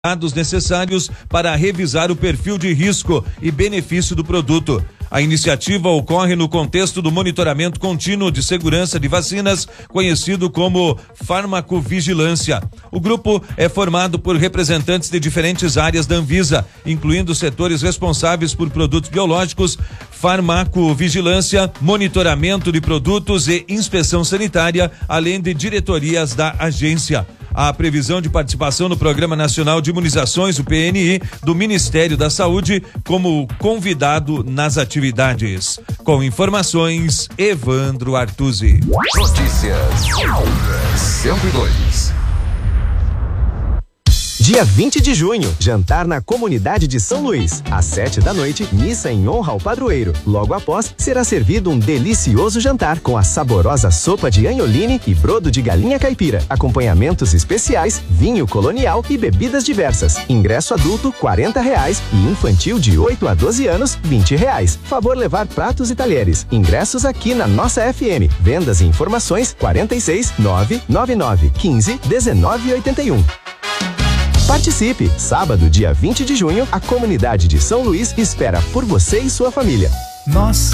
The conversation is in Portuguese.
dados necessários para revisar o perfil de risco e benefício do produto. A iniciativa ocorre no contexto do monitoramento contínuo de segurança de vacinas, conhecido como farmacovigilância. O grupo é formado por representantes de diferentes áreas da Anvisa, incluindo setores responsáveis por produtos biológicos, farmacovigilância, monitoramento de produtos e inspeção sanitária, além de diretorias da agência. A previsão de participação no Programa Nacional de Imunizações, o PNI, do Ministério da Saúde, como convidado nas atividades. Com informações, Evandro Artuzzi. Notícias 102. Dia 20 de junho, jantar na comunidade de São Luís. Às 19h, missa em honra ao padroeiro. Logo após, será servido um delicioso jantar com a saborosa sopa de anholine e brodo de galinha caipira. Acompanhamentos especiais, vinho colonial e bebidas diversas. Ingresso adulto, R$40 e infantil de 8 a 12 anos, R$20. Favor levar pratos e talheres. Ingressos aqui na nossa FM. Vendas e informações, 46 999 15 19 81. Participe! Sábado, dia 20 de junho, a comunidade de São Luís espera por você e sua família. Nossa.